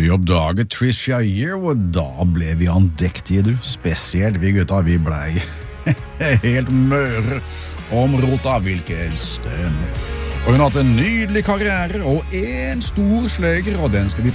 vi oppdaget Trisha Yearwood, da ble vi andektige, du. Spesielt vi gutta, vi blei helt møre omrota, hvilken stemme. Og hun har hatt en nydelig karriere og en stor sleger, og den skal vi